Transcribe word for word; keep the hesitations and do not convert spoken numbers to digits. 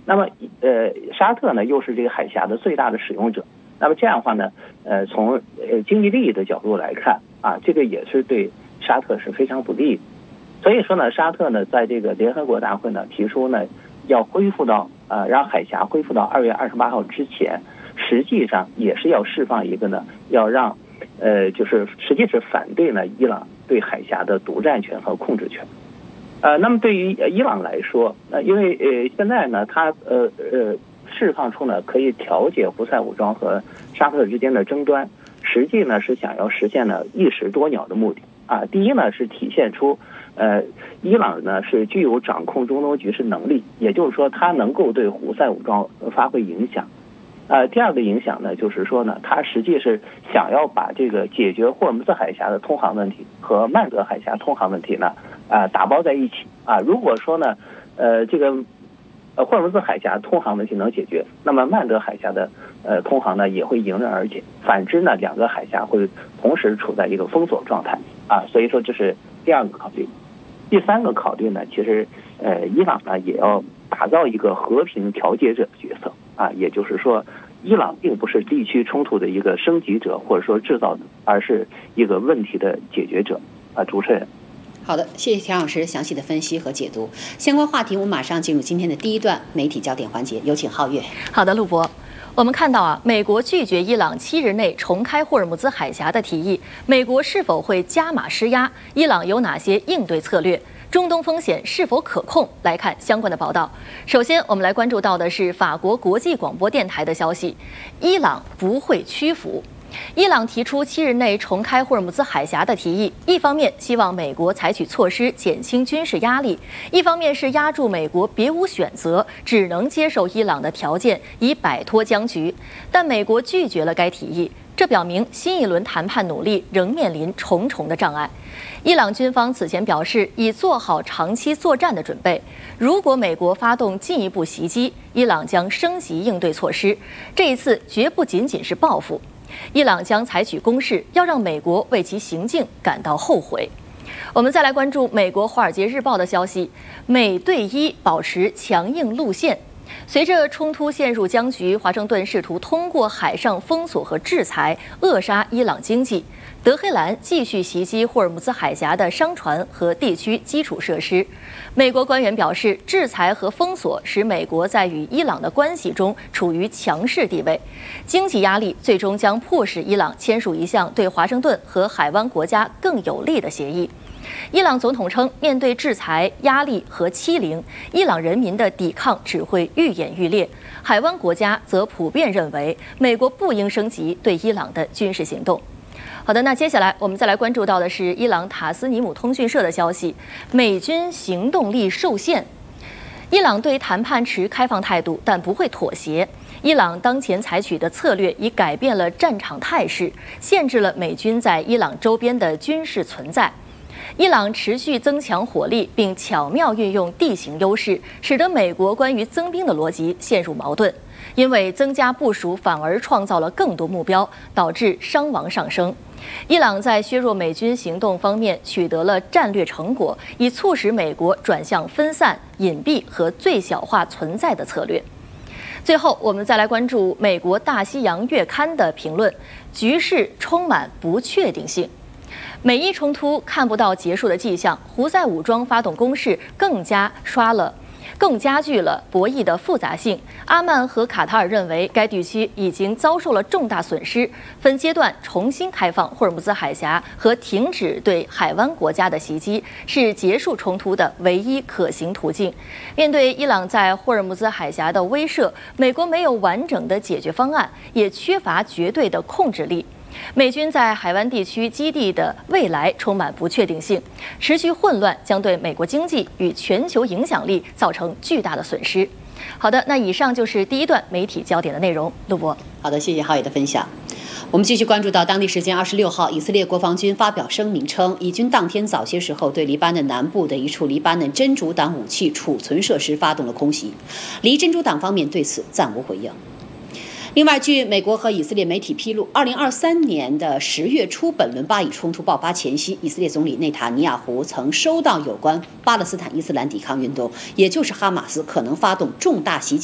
那么呃，沙特呢又是这个海峡的最大的使用者，那么这样的话呢，呃，从呃经济利益的角度来看啊，这个也是对沙特是非常不利的。所以说呢，沙特呢在这个联合国大会呢提出呢要恢复到呃让海峡恢复到二月二十八号之前，实际上也是要释放一个呢要让呃就是实际是反对呢伊朗对海峡的独占权和控制权。呃，那么对于伊朗来说，呃，因为呃现在呢它呃呃释放出呢可以调解胡塞武装和沙特之间的争端，实际呢是想要实现呢一石多鸟的目的啊。第一呢是体现出呃，伊朗呢是具有掌控中东局势能力，也就是说，它能够对胡塞武装发挥影响。呃，第二个影响呢，就是说呢，它实际是想要把这个解决霍尔木兹海峡的通航问题和曼德海峡通航问题呢，啊、呃，打包在一起啊。如果说呢，呃，这个呃霍尔木兹海峡通航问题能解决，那么曼德海峡的呃通航呢也会迎刃而解。反之呢，两个海峡会同时处在一个封锁状态啊。所以说，这是第二个考虑。第三个考虑呢，其实呃，伊朗呢也要打造一个和平调解者的角色啊，也就是说，伊朗并不是地区冲突的一个升级者或者说制造者，而是一个问题的解决者啊。主持人， 好的，谢谢田老师详细的分析和解读。相关话题，我们马上进入今天的第一段媒体焦点环节，有请皓月。 好的，陆博。我们看到啊，美国拒绝伊朗七日内重开霍尔木兹海峡的提议，美国是否会加码施压？伊朗有哪些应对策略？中东风险是否可控？来看相关的报道。首先，我们来关注到的是法国国际广播电台的消息：伊朗不会屈服。伊朗提出七日内重开霍尔木兹海峡的提议，一方面希望美国采取措施减轻军事压力，一方面是压住美国别无选择，只能接受伊朗的条件以摆脱僵局。但美国拒绝了该提议，这表明新一轮谈判努力仍面临重重的障碍。伊朗军方此前表示，已做好长期作战的准备。如果美国发动进一步袭击，伊朗将升级应对措施。这一次绝不仅仅是报复。伊朗将采取攻势，要让美国为其行径感到后悔。我们再来关注美国《华尔街日报》的消息：美对伊保持强硬路线。随着冲突陷入僵局，华盛顿试图通过海上封锁和制裁扼杀伊朗经济。德黑兰继续袭击霍尔木兹海峡的商船和地区基础设施。美国官员表示，制裁和封锁使美国在与伊朗的关系中处于强势地位，经济压力最终将迫使伊朗签署一项对华盛顿和海湾国家更有利的协议。伊朗总统称，面对制裁、压力和欺凌，伊朗人民的抵抗只会愈演愈烈。海湾国家则普遍认为，美国不应升级对伊朗的军事行动。好的，那接下来我们再来关注到的是伊朗塔斯尼姆通讯社的消息：美军行动力受限。伊朗对谈判持开放态度，但不会妥协。伊朗当前采取的策略已改变了战场态势，限制了美军在伊朗周边的军事存在。伊朗持续增强火力，并巧妙运用地形优势，使得美国关于增兵的逻辑陷入矛盾。因为增加部署反而创造了更多目标，导致伤亡上升。伊朗在削弱美军行动方面取得了战略成果，以促使美国转向分散、隐蔽和最小化存在的策略。最后，我们再来关注美国《大西洋月刊》的评论：局势充满不确定性。美伊冲突看不到结束的迹象，胡塞武装发动攻势更加刷了。更加剧了博弈的复杂性。阿曼和卡塔尔认为该地区已经遭受了重大损失，分阶段重新开放霍尔木兹海峡和停止对海湾国家的袭击是结束冲突的唯一可行途径。面对伊朗在霍尔木兹海峡的威慑，美国没有完整的解决方案，也缺乏绝对的控制力。美军在海湾地区基地的未来充满不确定性，持续混乱将对美国经济与全球影响力造成巨大的损失。好的，那以上就是第一段媒体焦点的内容。陆博， 好的，谢谢皓野的分享。我们继续关注到当地时间二十六号，以色列国防军发表声明称，以军当天早些时候对黎巴嫩南部的一处黎巴嫩真主党武器储存设施发动了空袭，黎真主党方面对此暂无回应。另外，据美国和以色列媒体披露，二零二三年的十月初，本轮巴以冲突爆发前夕，以色列总理内塔尼亚胡曾收到有关巴勒斯坦伊斯兰抵抗运动，也就是哈马斯可能发动重大袭击